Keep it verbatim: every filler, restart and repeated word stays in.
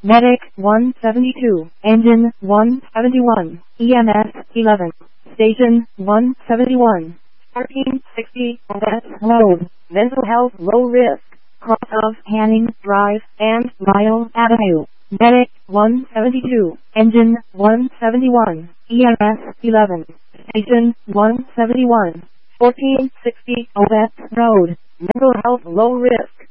Medic one seventy-two, Engine one seventy-one, E M S eleven, Station one seventy-one, fourteen sixty, West Road, Mental Health Low Risk, cross of Hanning Drive and Lyle Avenue. Medic one seventy-two, Engine one seventy-one, E M S eleven, Station one seventy-one, fourteen sixty, West Road, Mental Health Low Risk,